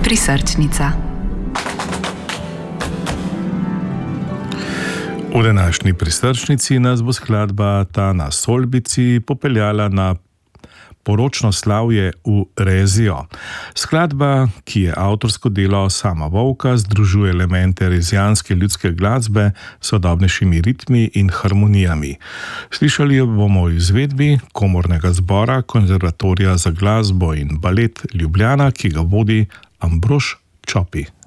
prisrčnica. V današnji prisrčnici nas bo skladba Ta na Solbici popeljala na poročno slavje v Rezijo. Skladba, ki je avtorsko delo Sama Vovka, združuje elemente rezijanske ljudske glasbe s sodobnejšimi ritmi in harmonijami. Slišali jo bomo v izvedbi komornega zbora Konzervatorija za glasbo in balet Ljubljana, ki ga vodi Ambrož Čopi.